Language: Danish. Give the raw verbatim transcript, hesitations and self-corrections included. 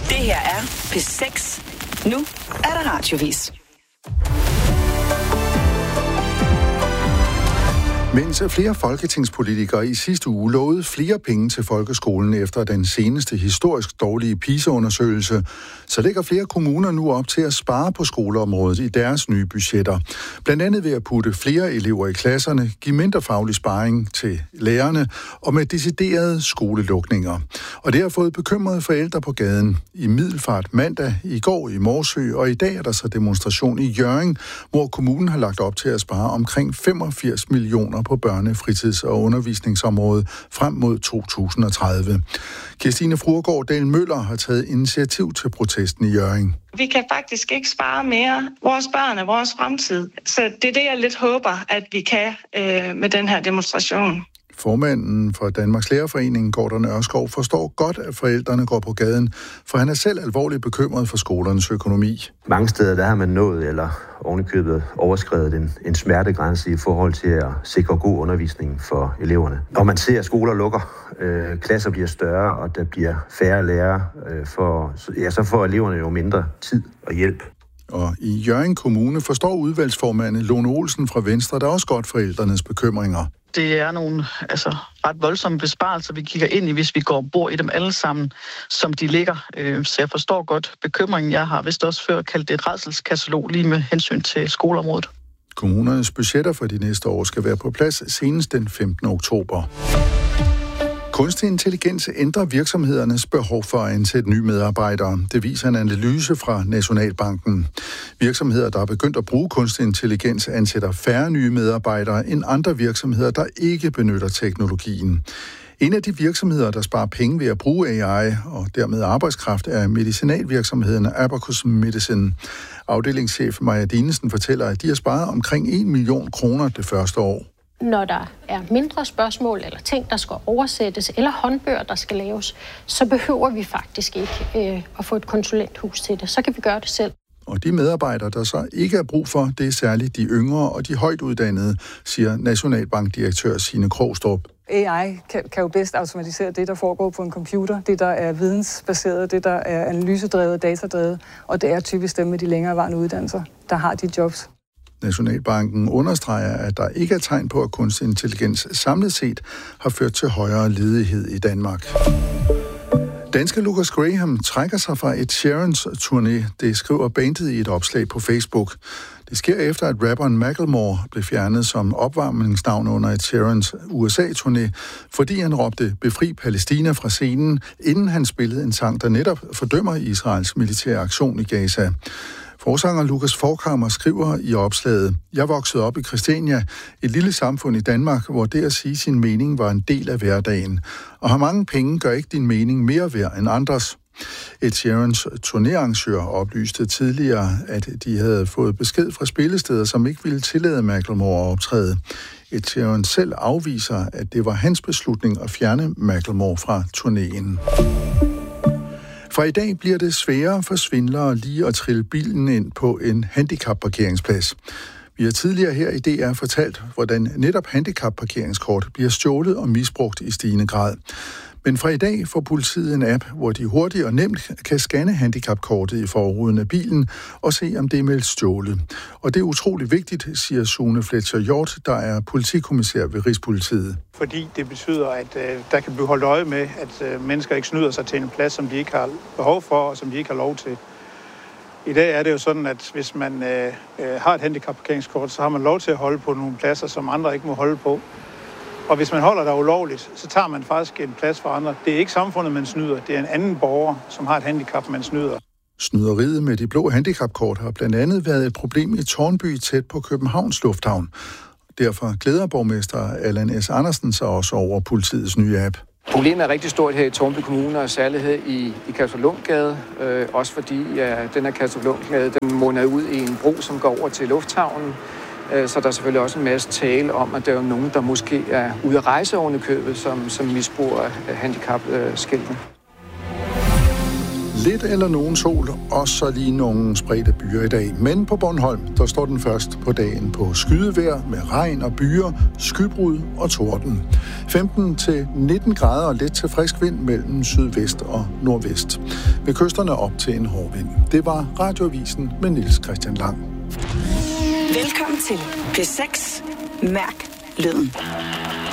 Det her er P seks. Nu er der radiovis. Mens flere folketingspolitikere i sidste uge lovede flere penge til folkeskolen efter den seneste historisk dårlige PISA-undersøgelse, så lægger flere kommuner nu op til at spare på skoleområdet i deres nye budgetter. Blandt andet ved at putte flere elever i klasserne, give mindre faglig sparring til lærerne og med deciderede skolelukninger. Og det har fået bekymrede forældre på gaden. I Middelfart mandag, i går i Morsø, og i dag er der så demonstration i Hjørring, hvor kommunen har lagt op til at spare omkring femogfirs millioner på børne-, fritids- og undervisningsområdet frem mod to tusind og tredive. Kirstine Fruergaard Dahl Møller har taget initiativ til protesten i Hjørring. Vi kan faktisk ikke spare mere. Vores børn er vores fremtid. Så det er det, jeg lidt håber, at vi kan øh, med den her demonstration. Formanden for Danmarks Lærerforening, Gordon Nørskov, forstår godt, at forældrene går på gaden, for han er selv alvorligt bekymret for skolernes økonomi. Mange steder der har man nået eller ovenikøbet overskredet en, en smertegrænse i forhold til at sikre god undervisning for eleverne. Når man ser, at skoler lukker, øh, klasser bliver større, og der bliver færre lærere, øh, for, ja, så får eleverne jo mindre tid og hjælp. Og i Hjørring Kommune forstår udvalgsformanden Lone Olsen fra Venstre, der også godt forældrenes bekymringer. Det er nogle altså, ret voldsomme besparelser, vi kigger ind i, hvis vi går og bor i dem alle sammen, som de ligger. Så jeg forstår godt bekymringen. Jeg har vist også før kaldt det et rædselskatalog lige med hensyn til skoleområdet. Kommunernes budgetter for de næste år skal være på plads senest den femtende oktober. Kunstig intelligens ændrer virksomhedernes behov for at ansætte nye medarbejdere. Det viser en analyse fra Nationalbanken. Virksomheder, der er begyndt at bruge kunstig intelligens, ansætter færre nye medarbejdere end andre virksomheder, der ikke benytter teknologien. En af de virksomheder, der sparer penge ved at bruge A I og dermed arbejdskraft, er medicinalvirksomheden Abacus Medicine. Afdelingschef Maja Dinesen fortæller, at de har sparet omkring en million kroner det første år. Når der er mindre spørgsmål eller ting, der skal oversættes, eller håndbøger, der skal laves, så behøver vi faktisk ikke øh, at få et konsulenthus til det. Så kan vi gøre det selv. Og de medarbejdere, der så ikke er brug for, det er særligt de yngre og de højt uddannede, siger Nationalbankdirektør Signe Krogstrup. A I kan, kan jo bedst automatisere det, der foregår på en computer, det, der er vidensbaseret, det, der er analysedrevet, datadrevet, og det er typisk dem med de længerevarende uddannelser, der har de jobs. Nationalbanken understreger, at der ikke er tegn på, at kunstig intelligens samlet set har ført til højere ledighed i Danmark. Danske Lucas Graham trækker sig fra Ed Sheerans turné, det skriver bandet i et opslag på Facebook. Det sker efter, at rapperen Macklemore blev fjernet som opvarmningsnavn under Ed Sheerans U S A-turné, fordi han råbte "Befri Palæstina" fra scenen, inden han spillede en sang, der netop fordømmer Israels militære aktion i Gaza. Forsanger Lukas Forchhammer skriver i opslaget: "Jeg voksede op i Christiania, et lille samfund i Danmark, hvor det at sige sin mening var en del af hverdagen. Og har mange penge gør ikke din mening mere værd end andres." Ed Sheerans turnéarrangør oplyste tidligere, at de havde fået besked fra spillesteder, som ikke ville tillade Macklemore at optræde. Ed Sheeran selv afviser, at det var hans beslutning at fjerne Macklemore fra turnéen. Fra i dag bliver det sværere for svindlere lige at trille bilen ind på en handicapparkeringsplads. Vi har tidligere her i D R fortalt, hvordan netop handicapparkeringskort bliver stjålet og misbrugt i stigende grad. Men fra i dag får politiet en app, hvor de hurtigt og nemt kan scanne handicapkortet i forruden af bilen og se, om det er meldt stjålet. Og det er utrolig vigtigt, siger Sune Fletcher Hjort, der er politikommissær ved Rigspolitiet. Fordi det betyder, at øh, der kan blive holdt øje med, at øh, mennesker ikke snyder sig til en plads, som de ikke har behov for, og som de ikke har lov til. I dag er det jo sådan, at hvis man øh, øh, har et handicapparkeringskort, så har man lov til at holde på nogle pladser, som andre ikke må holde på. Og hvis man holder der ulovligt, så tager man faktisk en plads for andre. Det er ikke samfundet, man snyder. Det er en anden borger, som har et handicap, man snyder. Snyderiet med de blå handicapkort har blandt andet været et problem i Tårnby tæt på Københavns Lufthavn. Derfor glæder borgmester Allan S. Andersen sig også over politiets nye app. Problemet er rigtig stort her i Tårnby Kommune, og særligt her i, i Kastruplundgade. Øh, også fordi ja, den her Kastruplundgade, den munder ud i en bro, som går over til lufthavnen. Så der er selvfølgelig også en masse tale om, at der er nogen, der måske er ude at rejse oven i købet, som, som misbruger handicapskilten. Lidt eller nogen sol, og så lige nogle spredte byer i dag. Men på Bornholm, der står den først på dagen på skydevejr med regn og byer, skybrud og torden. femten til nitten grader og let til frisk vind mellem sydvest og nordvest. Ved kysterne op til en hård vind. Det var Radioavisen med Niels Christian Lang. Velkommen til P seks. Mærk lyden.